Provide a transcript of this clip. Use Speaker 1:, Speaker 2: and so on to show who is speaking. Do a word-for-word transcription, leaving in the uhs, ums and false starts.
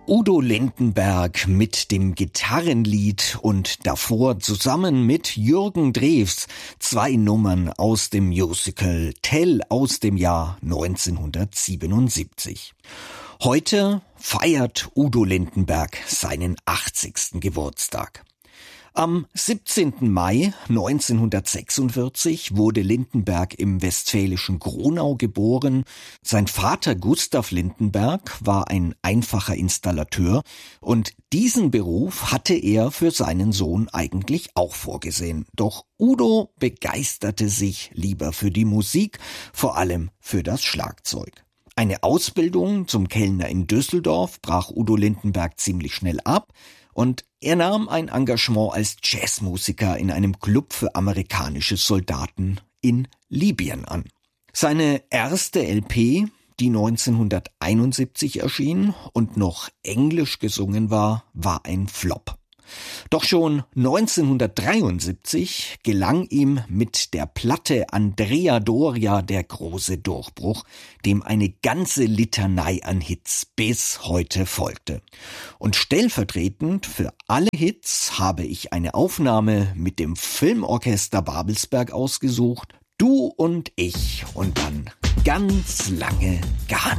Speaker 1: Udo Lindenberg mit dem Gitarrenlied und davor zusammen mit Jürgen Drews zwei Nummern aus dem Musical Tell aus dem Jahr neunzehnhundertsiebenundsiebzig. Heute feiert Udo Lindenberg seinen achtzigsten Geburtstag. Am siebzehnten Mai neunzehnhundertsechsundvierzig wurde Lindenberg im westfälischen Gronau geboren. Sein Vater Gustav Lindenberg war ein einfacher Installateur und diesen Beruf hatte er für seinen Sohn eigentlich auch vorgesehen. Doch Udo begeisterte sich lieber für die Musik, vor allem für das Schlagzeug. Eine Ausbildung zum Kellner in Düsseldorf brach Udo Lindenberg ziemlich schnell ab. Und er nahm ein Engagement als Jazzmusiker in einem Club für amerikanische Soldaten in Libyen an. Seine erste L P, die neunzehnhunderteinundsiebzig erschien und noch englisch gesungen war, war ein Flop. Doch schon neunzehnhundertdreiundsiebzig gelang ihm mit der Platte Andrea Doria der große Durchbruch, dem eine ganze Litanei an Hits bis heute folgte. Und stellvertretend für alle Hits habe ich eine Aufnahme mit dem Filmorchester Babelsberg ausgesucht, Du und ich und dann ganz lange gar